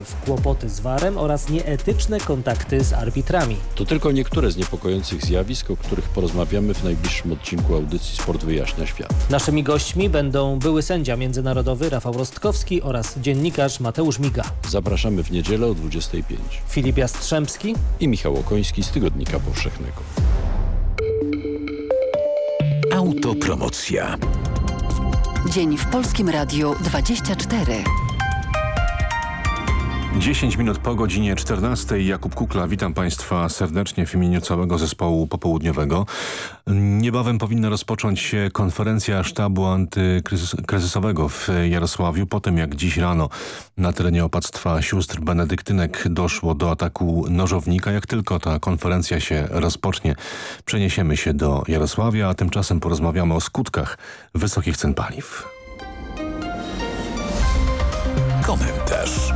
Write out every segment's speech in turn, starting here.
Kłopoty z VAR-em oraz nieetyczne kontakty z arbitrami. To tylko niektóre z niepokojących zjawisk, o których porozmawiamy w najbliższym odcinku audycji Sport wyjaśnia świat. Naszymi gośćmi będą były sędzia międzynarodowy Rafał Rostkowski oraz dziennikarz Mateusz Miga. Zapraszamy w niedzielę o 25. Filip Jastrzębski i Michał Okoński z Tygodnika Powszechnego. Autopromocja. Dzień w Polskim Radiu 24. 10 minut po godzinie 14. Jakub Kukla, witam Państwa serdecznie w imieniu całego zespołu popołudniowego. Niebawem powinna rozpocząć się konferencja sztabu antykryzysowego w Jarosławiu, po tym jak dziś rano na terenie opactwa sióstr benedyktynek doszło do ataku nożownika. Jak tylko ta konferencja się rozpocznie, przeniesiemy się do Jarosławia, a tymczasem porozmawiamy o skutkach wysokich cen paliw. Komentarz.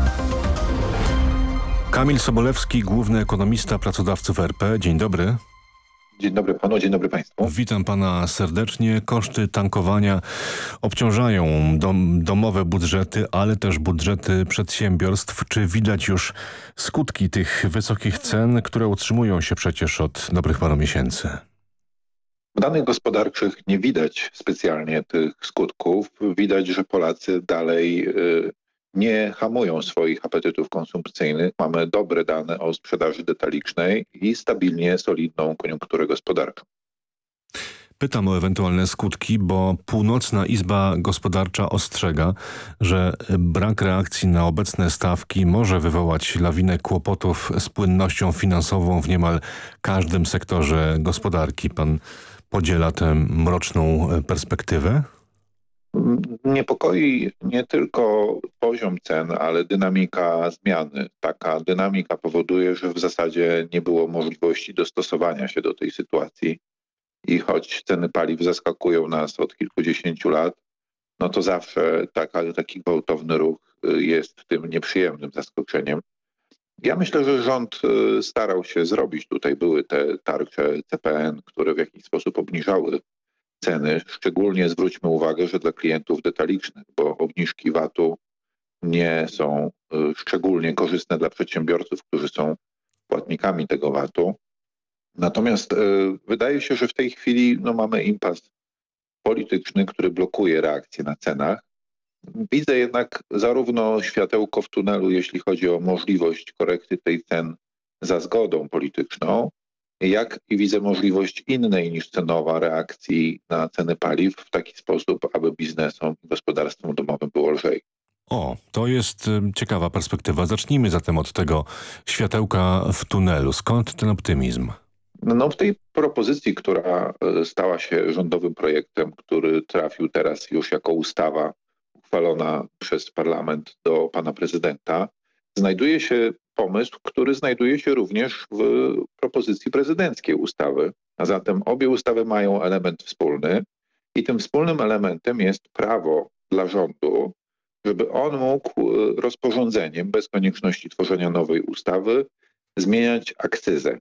Kamil Sobolewski, główny ekonomista pracodawców RP. Dzień dobry. Dzień dobry panu, dzień dobry państwu. Witam pana serdecznie. Koszty tankowania obciążają domowe budżety, ale też budżety przedsiębiorstw. Czy widać już skutki tych wysokich cen, które utrzymują się przecież od dobrych paru miesięcy? W danych gospodarczych nie widać specjalnie tych skutków. Widać, że Polacy dalej nie hamują swoich apetytów konsumpcyjnych. Mamy dobre dane o sprzedaży detalicznej i stabilnie solidną koniunkturę gospodarczą. Pytam o ewentualne skutki, bo Północna Izba Gospodarcza ostrzega, że brak reakcji na obecne stawki może wywołać lawinę kłopotów z płynnością finansową w niemal każdym sektorze gospodarki. Pan podziela tę mroczną perspektywę? Niepokoi nie tylko poziom cen, ale dynamika zmiany. Taka dynamika powoduje, że w zasadzie nie było możliwości dostosowania się do tej sytuacji. I choć ceny paliw zaskakują nas od kilkudziesięciu lat, no to zawsze taki gwałtowny ruch jest tym nieprzyjemnym zaskoczeniem. Ja myślę, że rząd starał się zrobić. Tutaj były te tarcze CPN, które w jakiś sposób obniżały ceny. Szczególnie zwróćmy uwagę, że dla klientów detalicznych, bo obniżki VAT-u nie są szczególnie korzystne dla przedsiębiorców, którzy są płatnikami tego VAT-u. Natomiast wydaje się, że w tej chwili mamy impas polityczny, który blokuje reakcję na cenach. Widzę jednak zarówno światełko w tunelu, jeśli chodzi o możliwość korekty tej cen za zgodą polityczną, jak i widzę możliwość innej niż cenowa reakcji na ceny paliw w taki sposób, aby biznesom i gospodarstwom domowym było lżej. O, to jest ciekawa perspektywa. Zacznijmy zatem od tego światełka w tunelu. Skąd ten optymizm? No w tej propozycji, która stała się rządowym projektem, który trafił teraz już jako ustawa uchwalona przez parlament do pana prezydenta, znajduje się pomysł, który znajduje się również w propozycji prezydenckiej ustawy. A zatem obie ustawy mają element wspólny i tym wspólnym elementem jest prawo dla rządu, żeby on mógł rozporządzeniem, bez konieczności tworzenia nowej ustawy, zmieniać akcyzę,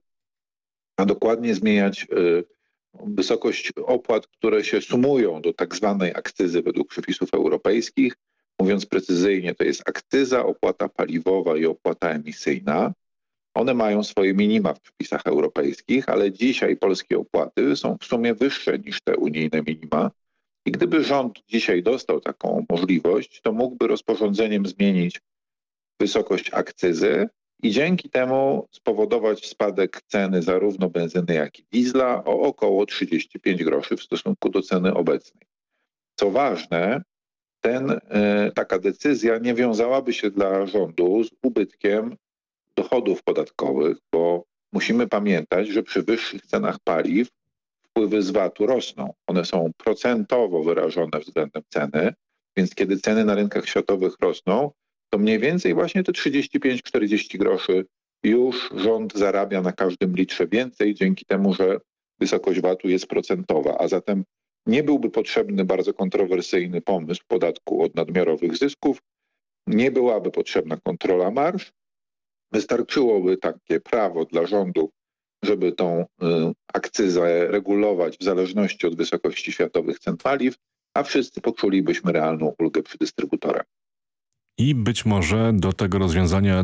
a dokładnie zmieniać wysokość opłat, które się sumują do tak zwanej akcyzy według przepisów europejskich. Mówiąc precyzyjnie, to jest akcyza, opłata paliwowa i opłata emisyjna. One mają swoje minima w przepisach europejskich, ale dzisiaj polskie opłaty są w sumie wyższe niż te unijne minima. I gdyby rząd dzisiaj dostał taką możliwość, to mógłby rozporządzeniem zmienić wysokość akcyzy i dzięki temu spowodować spadek ceny zarówno benzyny, jak i diesla o około 35 groszy w stosunku do ceny obecnej. Co ważne, taka decyzja nie wiązałaby się dla rządu z ubytkiem dochodów podatkowych, bo musimy pamiętać, że przy wyższych cenach paliw wpływy z VAT-u rosną. One są procentowo wyrażone względem ceny, więc kiedy ceny na rynkach światowych rosną, to mniej więcej właśnie te 35-40 groszy już rząd zarabia na każdym litrze więcej dzięki temu, że wysokość VAT-u jest procentowa, a zatem nie byłby potrzebny bardzo kontrowersyjny pomysł podatku od nadmiarowych zysków, nie byłaby potrzebna kontrola marż, wystarczyłoby takie prawo dla rządu, żeby tą akcyzę regulować w zależności od wysokości światowych cen paliw, a wszyscy poczulibyśmy realną ulgę przy dystrybutorach. i być może do tego rozwiązania